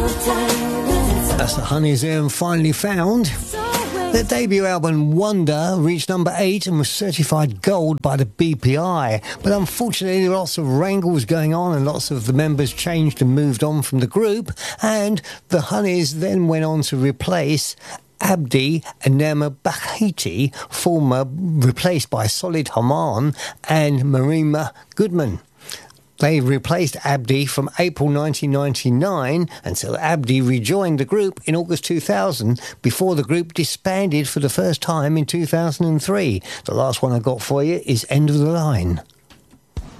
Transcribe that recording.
That's the Honeys there and Finally Found. Their debut album Wonder reached number 8 and was certified gold by the BPI. But unfortunately, there were lots of wrangles going on and lots of the members changed and moved on from the group. And the Honeys then went on to replace Abdi and Nema Bakhiti, replaced by Solid Haman and Marima Goodman. They replaced Abdi from April 1999 until Abdi rejoined the group in August 2000 before the group disbanded for the first time in 2003. The last one I got for you is End of the Line.